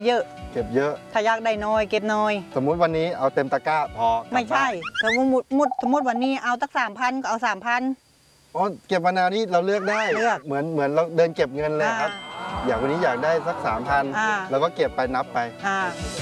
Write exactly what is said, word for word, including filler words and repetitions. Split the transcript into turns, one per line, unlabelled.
เยอะ
เก็บเยอะ
ถ้าอยากได้น้อยเก็บน้อย
สมมุติวันนี้เอาเต็มตะกร้าพอ
ไม่ใช่สมมติมุดสมมติวันนี้เอาตั้งสามพันก็เอาสามพัน
อ๋อเก็บมะนาวนี่เราเลือกได้
เลือก
เหมือนเหมือนเราเดินเก็บเงินเลยครับอยากวันนี้อยากได้สักสามพันแล้วก็เก็บไปนับไป